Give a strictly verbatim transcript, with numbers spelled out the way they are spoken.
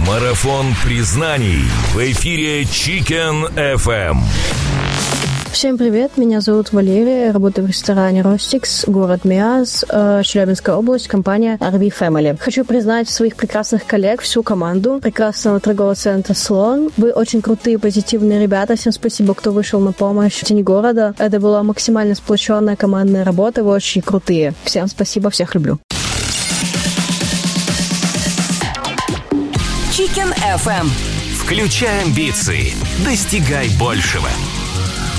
Марафон признаний в эфире Chicken эф эм. Всем привет, меня зовут Валерия, работаю в ресторане Ростикс, город Миас, Челябинская область, компания ар ви Family. Хочу признать своих прекрасных коллег, всю команду прекрасного торгового центра Слон. Вы очень крутые, позитивные ребята. Всем спасибо, кто вышел на помощь в тени города. Это была максимально сплоченная командная работа, вы очень крутые. Всем спасибо, всех люблю. Chicken эф эм. Включай амбиции, достигай большего.